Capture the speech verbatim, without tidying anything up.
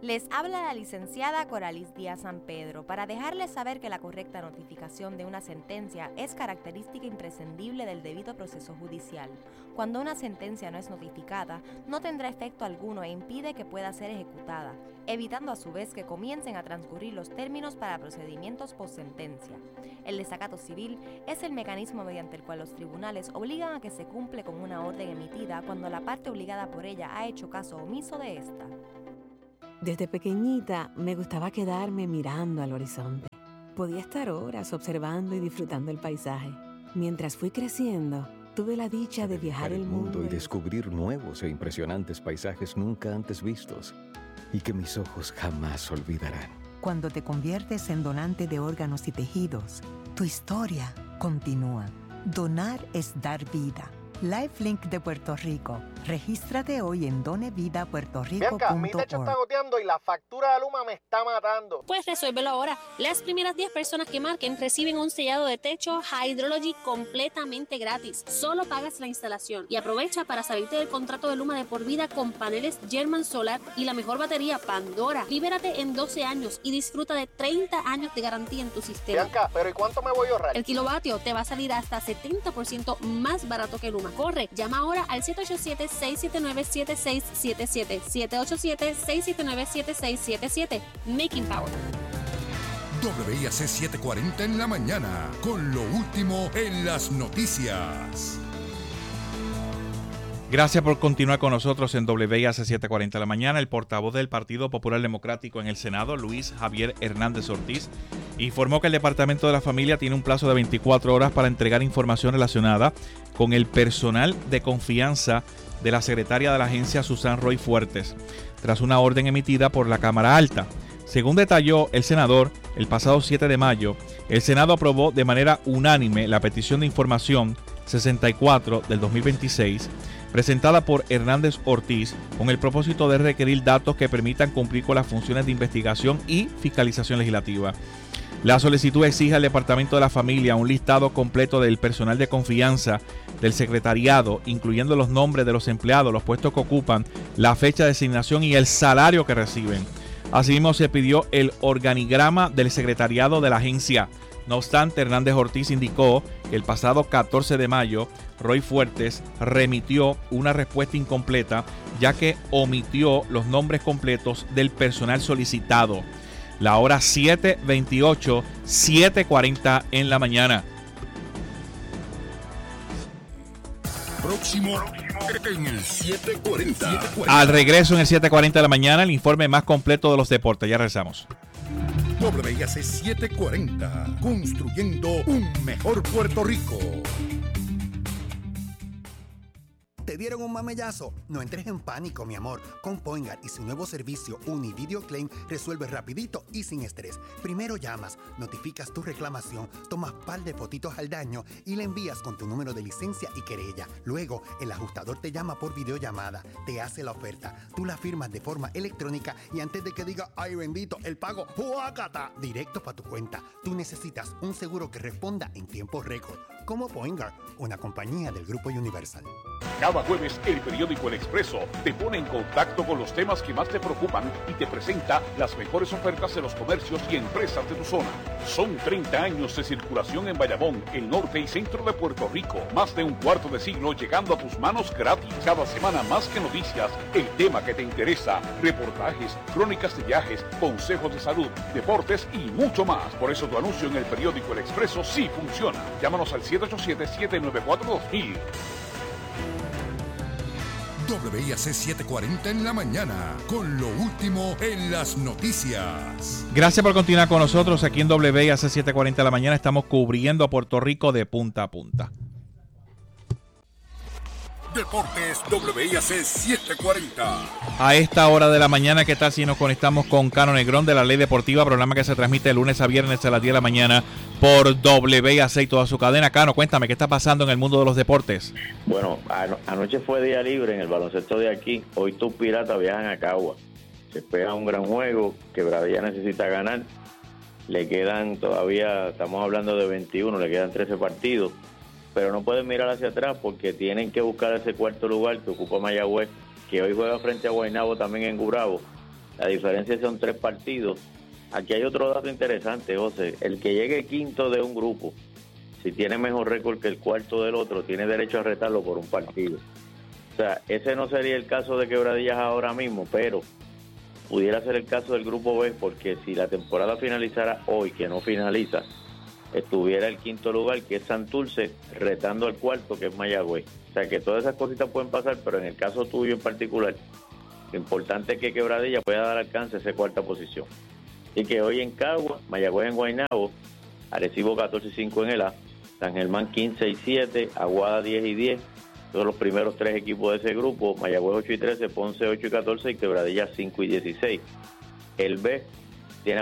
Les habla la licenciada Coralis Díaz San Pedro para dejarles saber que la correcta notificación de una sentencia es característica imprescindible del debido proceso judicial. Cuando una sentencia no es notificada, no tendrá efecto alguno e impide que pueda ser ejecutada, evitando a su vez que comiencen a transcurrir los términos para procedimientos post-sentencia. El desacato civil es el mecanismo mediante el cual los tribunales obligan a que se cumple con una orden emitida cuando la parte obligada por ella ha hecho caso omiso de esta. Desde pequeñita me gustaba quedarme mirando al horizonte. Podía estar horas observando y disfrutando el paisaje. Mientras fui creciendo, tuve la dicha de viajar el mundo y descubrir nuevos e impresionantes paisajes nunca antes vistos y que mis ojos jamás olvidarán. Cuando te conviertes en donante de órganos y tejidos, tu historia continúa. Donar es dar vida. LifeLink de Puerto Rico. Regístrate hoy en donevida puerto rico punto org. Bianca, mi techo está goteando y la factura de Luma me está matando. Pues resuélvelo ahora. Las primeras diez personas que marquen reciben un sellado de techo Hydrology completamente gratis. Solo pagas la instalación y aprovecha para salirte del contrato de Luma de por vida con paneles German Solar y la mejor batería Pandora. Libérate en doce años y disfruta de treinta años de garantía en tu sistema. Bianca, ¿pero y cuánto me voy a ahorrar? El kilovatio te va a salir hasta setenta por ciento más barato que Luma. Corre, llama ahora al siete ocho siete, seis siete nueve, siete seis siete siete, siete ocho siete, seis siete nueve, siete seis siete siete. Making Power. W I A C setecientos cuarenta en la mañana, con lo último en las noticias. Gracias por continuar con nosotros en W I A C setecientos cuarenta en la mañana. El portavoz del Partido Popular Democrático en el Senado, Luis Javier Hernández Ortiz, informó que el Departamento de la Familia tiene un plazo de veinticuatro horas para entregar información relacionada con el personal de confianza de la secretaria de la agencia, Susan Roy Fuertes, tras una orden emitida por la Cámara Alta. Según detalló el senador, el pasado siete de mayo, el Senado aprobó de manera unánime la petición de información sesenta y cuatro del dos mil veintiséis, presentada por Hernández Ortiz, con el propósito de requerir datos que permitan cumplir con las funciones de investigación y fiscalización legislativa. La solicitud exige al Departamento de la Familia un listado completo del personal de confianza del secretariado, incluyendo los nombres de los empleados, los puestos que ocupan, la fecha de asignación y el salario que reciben. Asimismo, se pidió el organigrama del secretariado de la agencia. No obstante, Hernández Ortiz indicó que el pasado catorce de mayo, Roy Fuertes remitió una respuesta incompleta, ya que omitió los nombres completos del personal solicitado. La hora siete veintiocho, siete cuarenta en la mañana. Próximo en el siete cuarenta. Al regreso en el siete cuarenta de la mañana, el informe más completo de los deportes. Ya regresamos. W I A C setecientos cuarenta, construyendo un mejor Puerto Rico. ¿Te dieron un mamellazo? No entres en pánico, mi amor. Con Poingar y su nuevo servicio Univideo Claim resuelve rapidito y sin estrés. Primero llamas, notificas tu reclamación, tomas par de fotitos al daño y le envías con tu número de licencia y querella. Luego, el ajustador te llama por videollamada, te hace la oferta, tú la firmas de forma electrónica y antes de que diga, ay bendito, el pago, ¡huácata!, directo para tu cuenta. Tú necesitas un seguro que responda en tiempo récord. Como Poingar, una compañía del Grupo Universal. Cada jueves, el periódico El Expreso te pone en contacto con los temas que más te preocupan y te presenta las mejores ofertas de los comercios y empresas de tu zona. Son treinta años de circulación en Bayamón, el norte y centro de Puerto Rico. Más de un cuarto de siglo llegando a tus manos gratis. Cada semana más que noticias, el tema que te interesa, reportajes, crónicas de viajes, consejos de salud, deportes y mucho más. Por eso tu anuncio en el periódico El Expreso sí funciona. Llámanos al siete ocho siete, siete nueve cuatro, dos mil. W I A C setecientos cuarenta en la mañana, con lo último en las noticias. Gracias por continuar con nosotros aquí en W I A C setecientos cuarenta en la mañana. Estamos cubriendo a Puerto Rico de punta a punta. Deportes W I A C setecientos cuarenta. A esta hora de la mañana, ¿qué tal si nos conectamos con Cano Negrón de La Ley Deportiva? Programa que se transmite de lunes a viernes a las diez de la mañana por W I A C y toda su cadena. Cano, cuéntame, ¿qué está pasando en el mundo de los deportes? Bueno, ano- anoche fue día libre en el baloncesto de aquí. Hoy tus Piratas viajan a Cagua. Se espera un gran juego. Quebradilla necesita ganar. Le quedan todavía, estamos hablando de veintiuno, le quedan trece partidos. Pero no pueden mirar hacia atrás porque tienen que buscar ese cuarto lugar que ocupa Mayagüez, que hoy juega frente a Guaynabo también en Gurabo. La diferencia son tres partidos. Aquí hay otro dato interesante, José. El que llegue quinto de un grupo, si tiene mejor récord que el cuarto del otro, tiene derecho a retarlo por un partido. O sea, ese no sería el caso de Quebradillas ahora mismo, pero pudiera ser el caso del grupo B, porque si la temporada finalizara hoy, que no finaliza, estuviera el quinto lugar, que es Santurce, retando al cuarto, que es Mayagüez. O sea, que todas esas cositas pueden pasar, pero en el caso tuyo en particular, lo importante es que Quebradillas pueda dar alcance a esa cuarta posición. Y que hoy en Cagua, Mayagüez en Guaynabo, Arecibo catorce y cinco en el A, San Germán quince y siete, Aguada diez y diez, son los primeros tres equipos de ese grupo, Mayagüez ocho y trece, Ponce ocho y catorce y Quebradillas cinco y dieciséis. El B